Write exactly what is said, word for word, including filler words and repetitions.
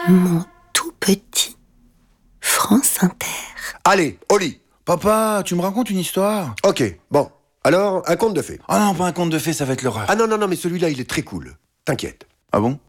Mon tout petit France Inter. Allez, au lit. Papa, tu me racontes une histoire? Ok, bon. Alors, un conte de fées. Ah non, pas un conte de fées, ça va être l'horreur. Ah non, non, non, mais celui-là, il est très cool. T'inquiète. Ah bon?